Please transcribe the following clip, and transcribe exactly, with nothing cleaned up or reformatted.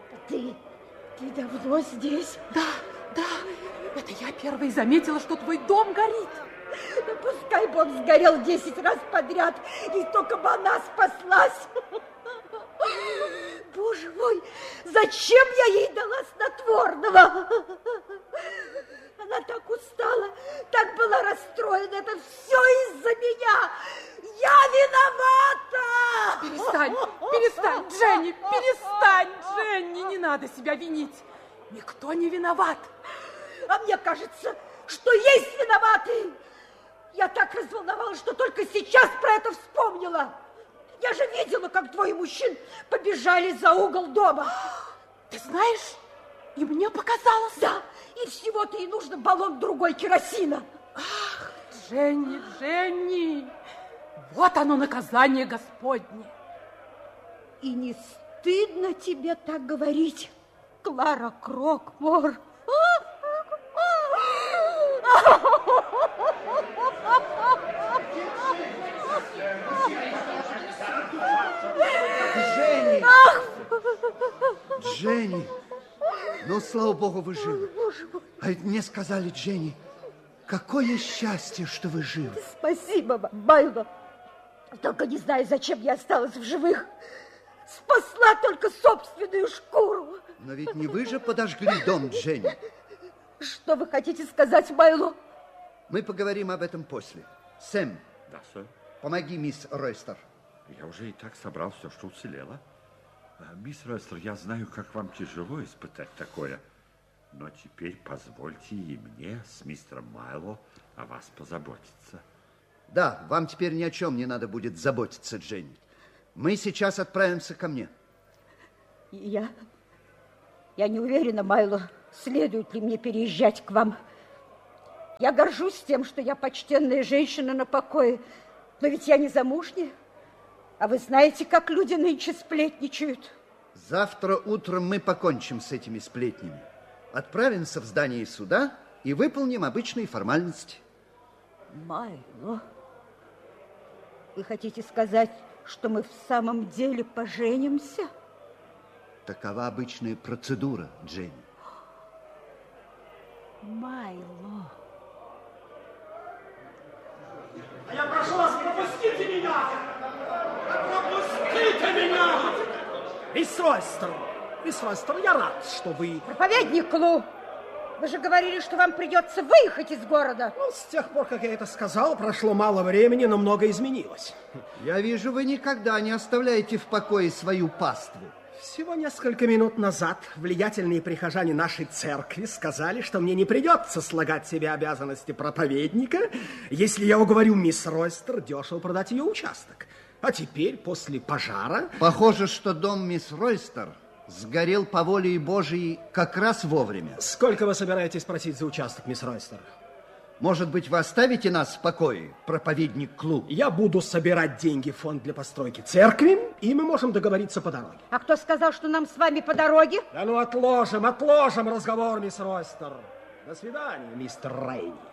Ты, ты давно здесь? Да, да. Это я первой заметила, что твой дом горит. Да пускай бы он сгорел десять раз подряд, и только бы она спаслась. Боже мой, зачем я ей дала снотворного? Она так устала, так была расстроена. Это все из-за меня. Я виновата! Перестань, перестань, Дженни, перестань, Дженни. Не надо себя винить. Никто не виноват. А мне кажется, что есть виноваты. Я так разволновалась, что только сейчас про это вспомнила. Я же видела, как двое мужчин побежали за угол дома. Ты знаешь, и мне показалось. Да, и всего-то и нужно баллон другой керосина. Ах, Дженни, Дженни, вот оно наказание Господне. И не стыдно тебе так говорить, Клара Крокмор? Дженни! Дженни! Ну, слава Богу, вы живы. А ведь мне сказали, Дженни, какое счастье, что вы живы. Спасибо вам, Майло. Только не знаю, зачем я осталась в живых. Спасла только собственную шкуру. Но ведь не вы же подожгли дом, Дженни. Что вы хотите сказать, Майло? Мы поговорим об этом после. Сэм. Да, сэр. Помоги мисс Ройстер. Я уже и так собрал все, что уцелело. Мисс Ройстер, я знаю, как вам тяжело испытать такое. Но теперь позвольте и мне с мистером Майло о вас позаботиться. Да, вам теперь ни о чем не надо будет заботиться, Дженни. Мы сейчас отправимся ко мне. Я... Я не уверена, Майло, следует ли мне переезжать к вам. Я горжусь тем, что я почтенная женщина на покое, но ведь я не замужняя. А вы знаете, как люди нынче сплетничают? Завтра утром мы покончим с этими сплетнями. Отправимся в здание суда и выполним обычные формальности. Майло, вы хотите сказать, что мы в самом деле поженимся? Такова обычная процедура, Дженни. Майло. Я прошу вас, пропустите меня! Пропустите меня! Мисс Ройстер, мисс Ройстер, я рад, что вы... Проповедник Клу, вы же говорили, что вам придется выехать из города. Ну, с тех пор, как я это сказал, прошло мало времени, но многое изменилось. Я вижу, вы никогда не оставляете в покое свою паству. Всего несколько минут назад влиятельные прихожане нашей церкви сказали, что мне не придется слагать себе обязанности проповедника, если я уговорю мисс Ройстер дешево продать ее участок. А теперь, после пожара... Похоже, что дом мисс Ройстер сгорел по воле Божией как раз вовремя. Сколько вы собираетесь просить за участок, мисс Ройстер? Может быть, вы оставите нас в покое, проповедник Клу? Я буду собирать деньги в фонд для постройки церкви, и мы можем договориться по дороге. А кто сказал, что нам с вами по дороге? Да ну, отложим, отложим разговор, мисс Ройстер. До свидания, мистер Рейни.